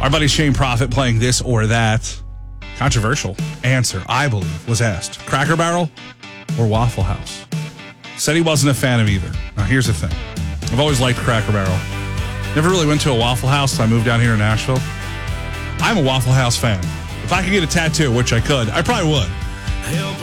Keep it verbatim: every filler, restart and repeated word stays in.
Our buddy Shane Prophet playing This or That. Controversial answer, I believe, was asked. Cracker Barrel or Waffle House? Said he wasn't a fan of either. Now, here's the thing. I've always liked Cracker Barrel. Never really went to a Waffle House until I moved down here to Nashville. I'm a Waffle House fan. If I could get a tattoo, which I could, I probably would.